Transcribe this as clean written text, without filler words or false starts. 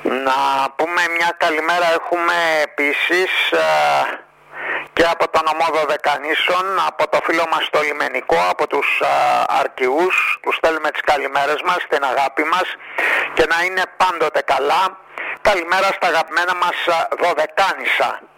Να πούμε μια καλημέρα έχουμε επίσης και από τον νομό Δωδεκανήσων, από το φίλο μας το λιμενικό, από τους Αρκιούς, που στέλνουμε τις καλημέρες μας, την αγάπη μας και να είναι πάντοτε καλά. Καλημέρα στα αγαπημένα μας Δωδεκάνησα.